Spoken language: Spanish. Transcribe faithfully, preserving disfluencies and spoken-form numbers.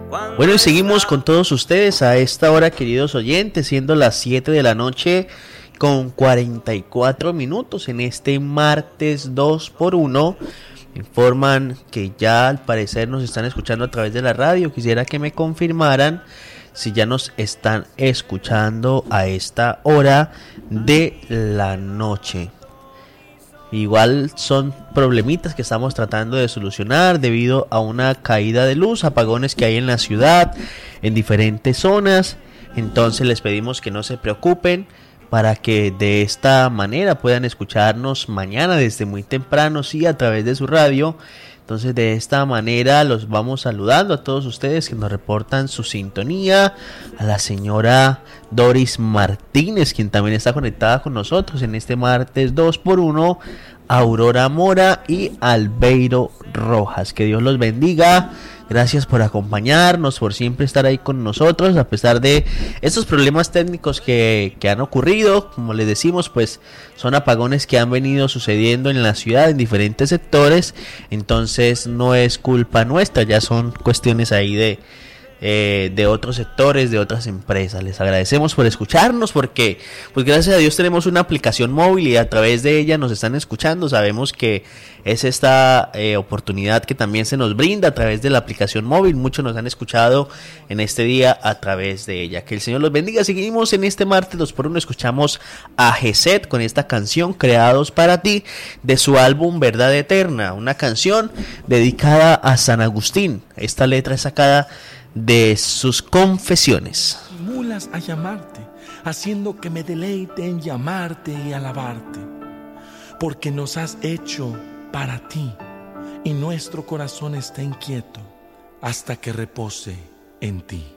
Bueno, y seguimos con todos ustedes a esta hora, queridos oyentes, siendo las siete de la noche con cuarenta y cuatro minutos en este martes dos por uno. Informan que ya al parecer nos están escuchando a través de la radio. Quisiera que me confirmaran si ya nos están escuchando a esta hora de la noche. Igual son problemitas que estamos tratando de solucionar debido a una caída de luz, apagones que hay en la ciudad, en diferentes zonas. Entonces les pedimos que no se preocupen para que de esta manera puedan escucharnos mañana desde muy temprano, sí, a través de su radio. Entonces de esta manera los vamos saludando a todos ustedes que nos reportan su sintonía, a la señora Doris Martínez, quien también está conectada con nosotros en este martes dos por uno, Aurora Mora y Albeiro Rojas. Que Dios los bendiga. Gracias por acompañarnos, por siempre estar ahí con nosotros, a pesar de estos problemas técnicos que, que han ocurrido. Como les decimos, pues son apagones que han venido sucediendo en la ciudad, en diferentes sectores. Entonces no es culpa nuestra, ya son cuestiones ahí de... Eh, de otros sectores, de otras empresas. Les agradecemos por escucharnos, porque pues gracias a Dios tenemos una aplicación móvil y a través de ella nos están escuchando. Sabemos que es esta eh, oportunidad que también se nos brinda a través de la aplicación móvil. Muchos nos han escuchado en este día a través de ella. Que el Señor los bendiga. Seguimos en este martes dos por uno. Escuchamos a Geset con esta canción, Creados para ti, de su álbum Verdad Eterna, una canción dedicada a San Agustín. Esta letra es sacada de sus confesiones. Estimulas a llamarte, haciendo que me deleite en llamarte y alabarte, porque nos has hecho para ti, y nuestro corazón está inquieto hasta que repose en ti.